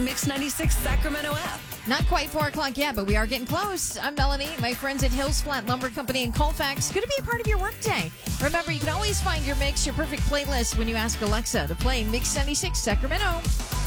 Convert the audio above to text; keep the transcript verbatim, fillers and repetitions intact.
Mix ninety-six Sacramento app. Not quite four o'clock yet, but we are getting close. I'm Melanie. My friends at Hills Flat Lumber Company in Colfax. Going to be a part of your workday. Remember, you can always find your mix, your perfect playlist when you ask Alexa to play Mix ninety-six Sacramento.